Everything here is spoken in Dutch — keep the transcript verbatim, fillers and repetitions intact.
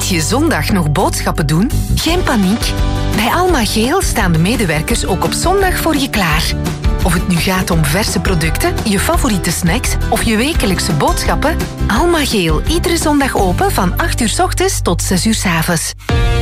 je zondag nog boodschappen doen? Geen paniek. Bij Alma Geel staan de medewerkers ook op zondag voor je klaar. Of het nu gaat om verse producten, je favoriete snacks of je wekelijkse boodschappen, Alma Geel, iedere zondag open van acht uur 's ochtends tot zes uur 's avonds.